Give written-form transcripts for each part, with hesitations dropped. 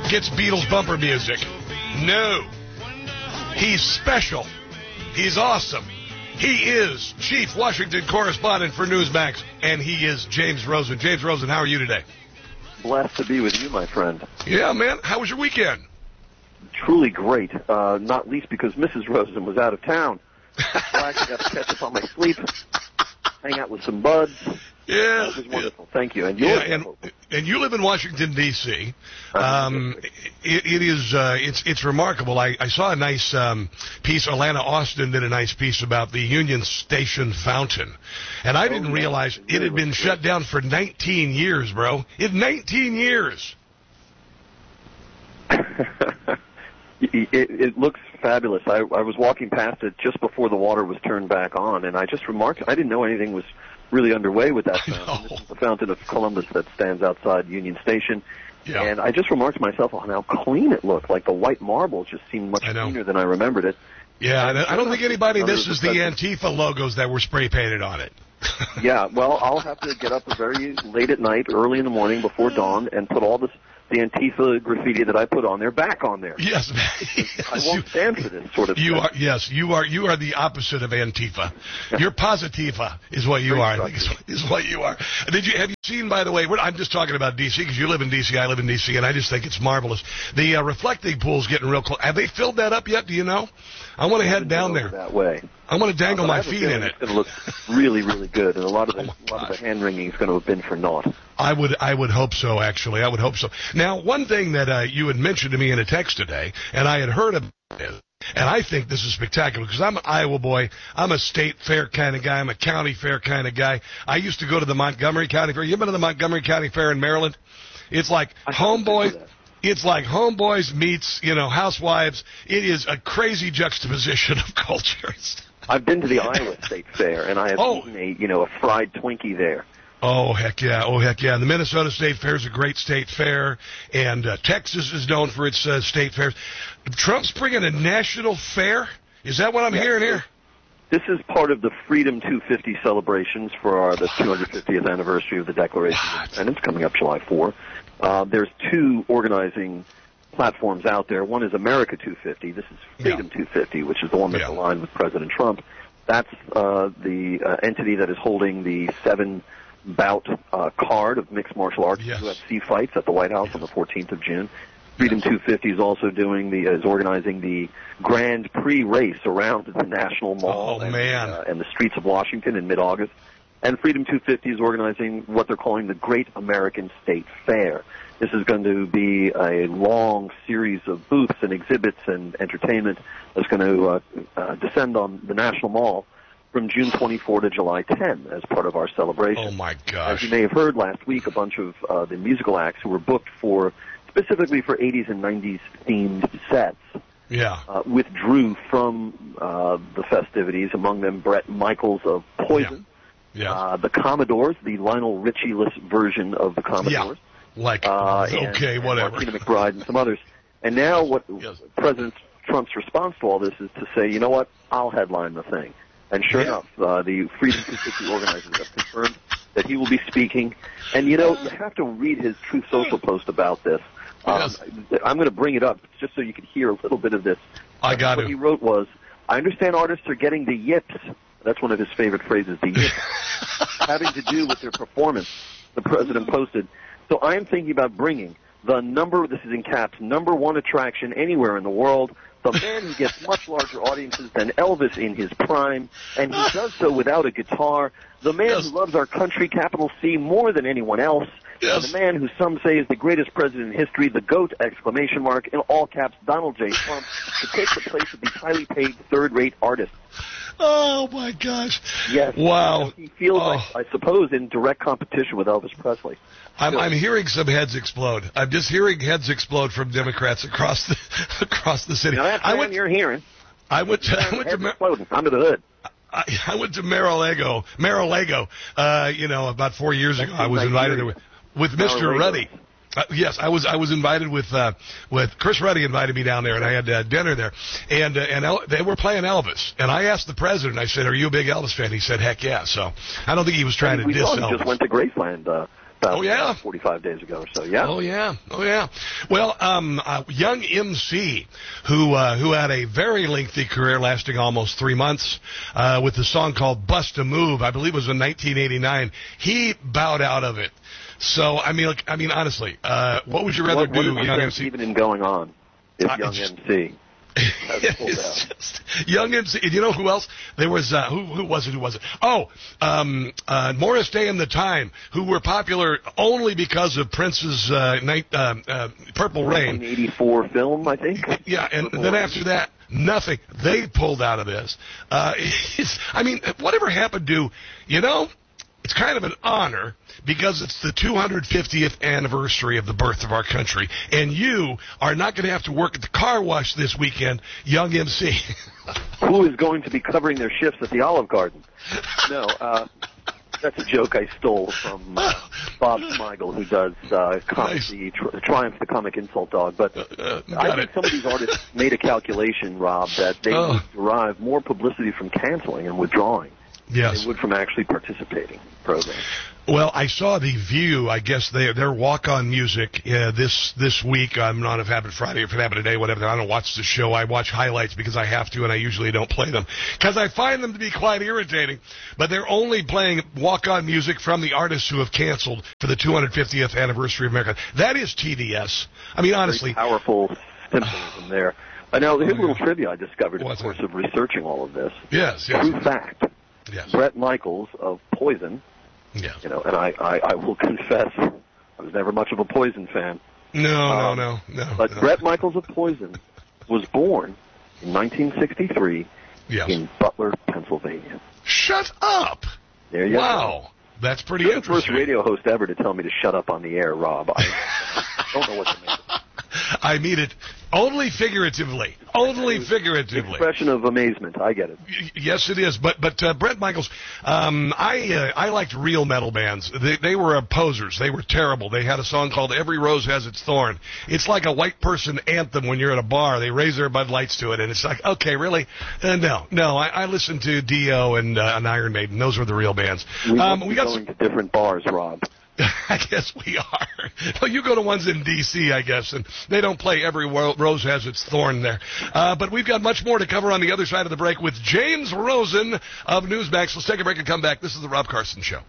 gets Beatles bumper music. No. He's special. He's awesome. He is Chief Washington Correspondent for Newsmax, and he is James Rosen. James Rosen, how are you today? Blessed to be with you, my friend. Yeah, man. How was your weekend? Truly great, not least because Mrs. Rosen was out of town. So I actually got to catch up on my sleep, hang out with some buds. Yeah. It was wonderful. Thank you. And you live in Washington, D.C. It's remarkable. I saw a nice piece. Atlanta Austin did a nice piece about the Union Station fountain. And I didn't realize it had been shut down for 19 years, bro. 19 years. It looks fabulous. I was walking past it just before the water was turned back on, and I just remarked, I didn't know anything was really underway with that fountain. This is the fountain of Columbus that stands outside Union Station. Yeah. And I just remarked to myself on how clean it looked. Like the white marble just seemed much cleaner than I remembered it. Yeah, and I don't think anybody misses the Antifa logos that were spray painted on it. Yeah, well, I'll have to get up very late at night, early in the morning, before dawn, and put all the Antifa graffiti that I put on there back on there. Yes, I won't stand for this sort of thing. You are the opposite of Antifa. You're positiva is what you are. I think is what you are. Have you seen, by the way, I'm just talking about D.C. because you live in D.C., I live in D.C., and I just think it's marvelous. The reflecting pool's getting real close. Have they filled that up yet? Do you know? I want to head down there. That way. I want to dangle my feet in it. It's going to look really, really good, and a lot of the hand wringing is going to have been for naught. I would hope so, actually. I would hope so. Now, one thing that you had mentioned to me in a text today, and I had heard of it, and I think this is spectacular because I'm an Iowa boy. I'm a state fair kind of guy. I'm a county fair kind of guy. I used to go to the Montgomery County Fair. You been to the Montgomery County Fair in Maryland? It's like homeboys. It's like homeboys meets, housewives. It is a crazy juxtaposition of cultures. I've been to the Iowa State Fair, and I have eaten a fried Twinkie there. Oh, heck yeah. The Minnesota State Fair is a great state fair, and Texas is known for its state fairs. Trump's bringing a national fair? Is that what I'm hearing here? This is part of the Freedom 250 celebrations for the 250th anniversary of the Declaration of Independence coming up July 4. There's two organizing platforms out there. One is America 250. This is Freedom 250, which is the one that's aligned with President Trump. That's the entity that is holding the 7-bout card of mixed martial arts UFC fights at the White House on the 14th of June. Freedom 250 is also is organizing the Grand Prix race around the National Mall and the streets of Washington in mid-August. And Freedom 250 is organizing what they're calling the Great American State Fair. This is going to be a long series of booths and exhibits and entertainment that's going to descend on the National Mall from June 24 to July 10 as part of our celebration. Oh, my gosh. As you may have heard last week, a bunch of the musical acts who were booked specifically for 80s and 90s themed sets withdrew from the festivities, among them Bret Michaels of Poison. Yeah. The Commodores, the Lionel Richie-less version of the Commodores. And whatever. Martina McBride and some others. And now President Trump's response to all this is to say, you know what, I'll headline the thing. And sure enough, the Freedom 250 organizers have confirmed that he will be speaking. And, you have to read his Truth Social post about this. I'm going to bring it up just so you can hear a little bit of this. What he wrote was, I understand artists are getting the yips. That's one of his favorite phrases, the yips, having to do with their performance. The president posted, so I am thinking about bringing this is in caps, #1 attraction anywhere in the world, the man who gets much larger audiences than Elvis in his prime, and he does so without a guitar, the man who loves our country, capital C, more than anyone else, and the man who some say is the greatest president in history, the GOAT, ! In all caps, Donald J. Trump, to take the place of these highly paid third-rate artists. Oh, my gosh. Yes. Wow. He feels like, I suppose, in direct competition with Elvis Presley. I'm hearing some heads explode. I'm just hearing heads explode from Democrats across the city. Now that's you're hearing. I went to under the hood. I went to Mar-a-Lago, about 4 years ago. I was invited there with Mr. Ruddy. Yes, I was invited with Chris Ruddy invited me down there, and I had dinner there, and they were playing Elvis, and I asked the president, I said, "Are you a big Elvis fan?" He said, "Heck yeah." So I don't think he was trying to diss Elvis. He just went to Graceland about 45 days ago or so. Yeah. Oh yeah. Well, young MC, who had a very lengthy career lasting almost 3 months, with the song called "Bust a Move," I believe it was in 1989. He bowed out of it. So I mean, honestly, what would you rather do, young MC? Even in going on, if young MC. It's just young MC. You know who else? There was who was it? Oh, Morris Day and the Time, who were popular only because of Prince's Purple Rain. 1984 film, I think. Yeah, and then after that, nothing. They pulled out of this. Whatever happened to, it's kind of an honor because it's the 250th anniversary of the birth of our country, and you are not going to have to work at the car wash this weekend, young MC. Who is going to be covering their shifts at the Olive Garden? No, that's a joke I stole from Bob Smigel, who does comedy, Triumph the Comic Insult Dog. But I think some of these artists made a calculation, Rob, that they would derive more publicity from canceling and withdrawing. Yes. They would from actually participating in the program. Well, I saw The View. I guess their walk-on music this week. I'm not if it happened Friday or if it happened today, whatever. I don't watch the show. I watch highlights because I have to, and I usually don't play them because I find them to be quite irritating. But they're only playing walk-on music from the artists who have canceled for the 250th anniversary of America. That is TDS. I mean, honestly. Very powerful symbolism there. Now, here's a little trivia I discovered in the course of researching all of this. Yes. True fact. Yes. Bret Michaels of Poison, and I will confess, I was never much of a Poison fan. No. But Bret Michaels of Poison was born in 1963 in Butler, Pennsylvania. Shut up! There you go. Wow. That's pretty You're interesting. the first radio host ever to tell me to shut up on the air, Rob. I don't know what to make of it. I mean it only figuratively. Only figuratively. Expression of amazement. I get it. Yes, it is. But Bret Michaels, I liked real metal bands. They were posers. They were terrible. They had a song called "Every Rose Has Its Thorn." It's like a white person anthem when you're at a bar. They raise their Bud Lights to it, and it's like, okay, really? No. I listened to Dio and Iron Maiden. Those were the real bands. We got going to different bars, Rob. I guess we are. Well, you go to ones in D.C., I guess, and they don't play "Every Rose Has Its Thorn" there. But we've got much more to cover on the other side of the break with James Rosen of Newsmax. Let's take a break and come back. This is the Rob Carson Show.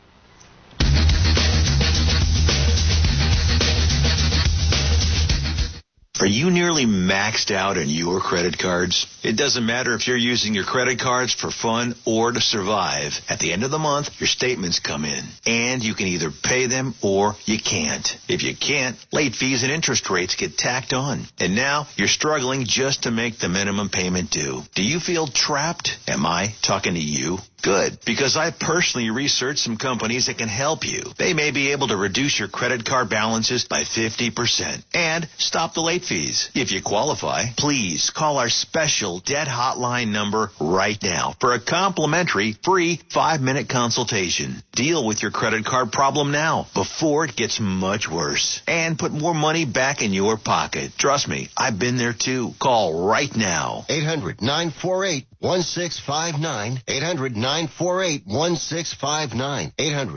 Are you nearly maxed out on your credit cards? It doesn't matter if you're using your credit cards for fun or to survive. At the end of the month, your statements come in, and you can either pay them or you can't. If you can't, late fees and interest rates get tacked on. And now you're struggling just to make the minimum payment due. Do you feel trapped? Am I talking to you? Good, because I personally researched some companies that can help you. They may be able to reduce your credit card balances by 50% and stop the late fees. If you qualify, please call our special debt hotline number right now for a complimentary free 5-minute consultation. Deal with your credit card problem now before it gets much worse and put more money back in your pocket. Trust me, I've been there too. Call right now. 800-948-1659. 800-948-1659.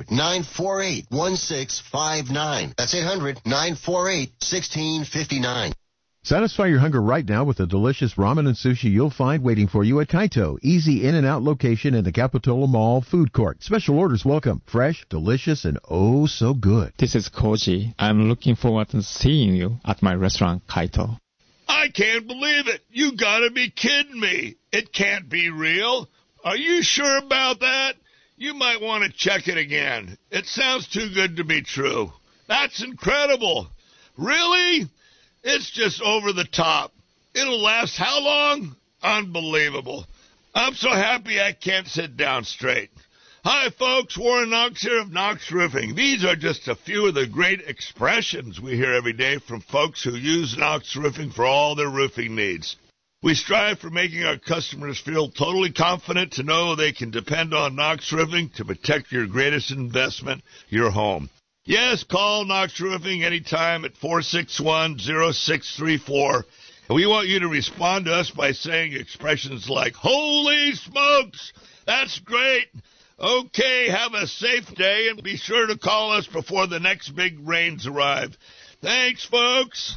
800-948-1659. That's 800-948-1659. Satisfy your hunger right now with the delicious ramen and sushi you'll find waiting for you at Kaito. Easy in and out location in the Capitola Mall food court. Special orders welcome. Fresh, delicious, and oh so good. This is Koji. I'm looking forward to seeing you at my restaurant, Kaito. I can't believe it. You gotta be kidding me. It can't be real. Are you sure about that? You might want to check it again. It sounds too good to be true. That's incredible. Really? It's just over the top. It'll last how long? Unbelievable. I'm so happy I can't sit down straight. Hi, folks. Warren Knox here of Knox Roofing. These are just a few of the great expressions we hear every day from folks who use Knox Roofing for all their roofing needs. We strive for making our customers feel totally confident to know they can depend on Knox Roofing to protect your greatest investment, your home. Yes, call Knox Roofing anytime at 461-0634. And we want you to respond to us by saying expressions like, "Holy smokes, that's great. Okay, have a safe day, and be sure to call us before the next big rains arrive. Thanks, folks.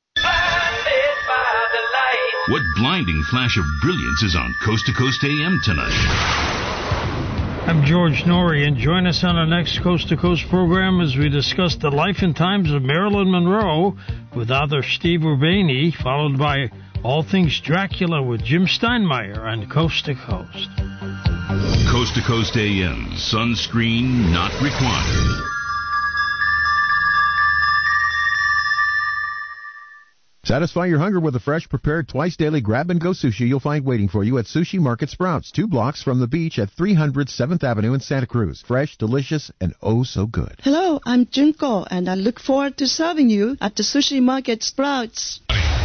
What blinding flash of brilliance is on Coast to Coast AM tonight? I'm George Norrie, and join us on our next Coast to Coast program as we discuss the life and times of Marilyn Monroe with author Steve Urbani, followed by All Things Dracula with Jim Steinmeier on Coast to Coast. Coast to Coast AM, sunscreen not required. Satisfy your hunger with a fresh, prepared, twice-daily grab-and-go sushi you'll find waiting for you at Sushi Market Sprouts, 2 blocks from the beach at 300 7th Avenue in Santa Cruz. Fresh, delicious, and oh so good. Hello, I'm Junko, and I look forward to serving you at the Sushi Market Sprouts.